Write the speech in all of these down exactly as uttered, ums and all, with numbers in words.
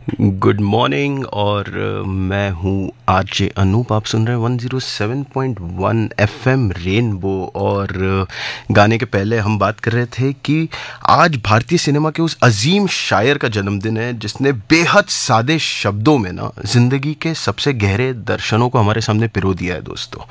Good morning. और अ, मैं हूँ आरजे अनूप। आप सुन रहे हैं one zero seven point one FM rainbow. और अ, गाने के पहले हम बात कर रहे थे कि आज भारतीय सिनेमा के उस अजीम शायर का जन्मदिन है जिसने बेहद सादे शब्दों में ना जिंदगी के सबसे गहरे दर्शनों को हमारे सामने पिरो दिया है दोस्तों।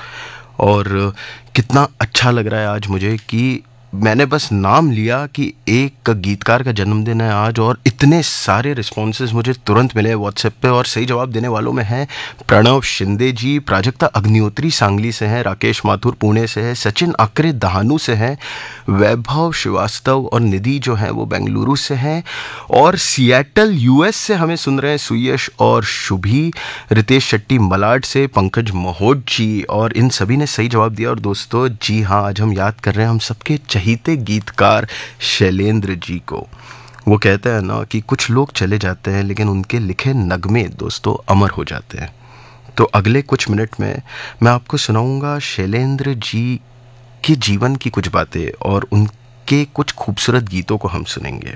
और अ, कितना अच्छा लग रहा है आज मुझे कि मैंने बस नाम लिया कि एक गीतकार का जन्मदिन है आज, और इतने सारे रिस्पॉन्सेज मुझे तुरंत मिले व्हाट्सएप पे। और सही जवाब देने वालों में हैं प्रणव शिंदे जी, प्राजक्ता अग्निहोत्री सांगली से हैं, राकेश माथुर पुणे से है, सचिन आकरे दहानू से हैं, वैभव श्रीवास्तव और निधि जो हैं वो बेंगलुरु से हैं, और सिएटल यूएस से हमें सुन रहे हैं सुयश और शुभी, रितेश शेट्टी मलाड से, पंकज महोट जी, और इन सभी ने सही जवाब दिया। और दोस्तों जी हाँ, आज हम याद कर रहे हैं हम सबके चहीते गीतकार शैलेंद्र जी को। वो कहते हैं ना कि कुछ लोग चले जाते हैं लेकिन उनके लिखे नगमे दोस्तों अमर हो जाते हैं। तो अगले कुछ मिनट में मैं आपको सुनाऊंगा शैलेंद्र जी के जीवन की कुछ बातें, और उनके कुछ खूबसूरत गीतों को हम सुनेंगे।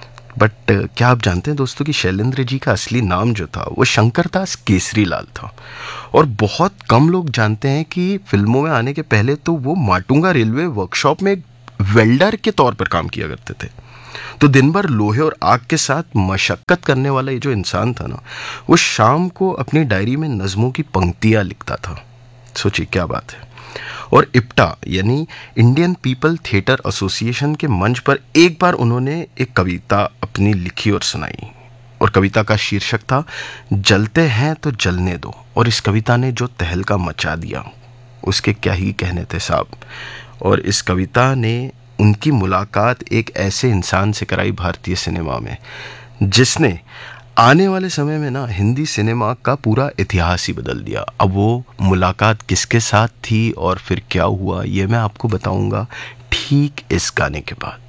बट क्या आप जानते हैं दोस्तों कि शैलेंद्र जी का असली नाम जो था वो शंकरदास केसरीलाल था। और बहुत कम लोग जानते हैं कि फिल्मों में आने के पहले तो वो माटुंगा रेलवे वर्कशॉप में एक वेल्डर के तौर पर काम किया करते थे। तो दिन भर लोहे और आग के साथ मशक्कत करने वाला ये जो इंसान था ना, वो शाम को अपनी डायरी में नज़मों की पंक्तियां लिखता था। सोचिए क्या बात है। और इप्टा यानी इंडियन पीपल थिएटर एसोसिएशन के मंच पर एक बार उन्होंने एक कविता अपनी लिखी और सुनाई, और कविता का शीर्षक था जलते हैं तो जलने दो। और इस कविता ने जो तहलका मचा दिया उसके क्या ही कहने थे साहब। और इस कविता ने उनकी मुलाकात एक ऐसे इंसान से कराई भारतीय सिनेमा में जिसने आने वाले समय में ना हिंदी सिनेमा का पूरा इतिहास ही बदल दिया। अब वो मुलाकात किसके साथ थी और फिर क्या हुआ, ये मैं आपको बताऊंगा ठीक इस गाने के बाद।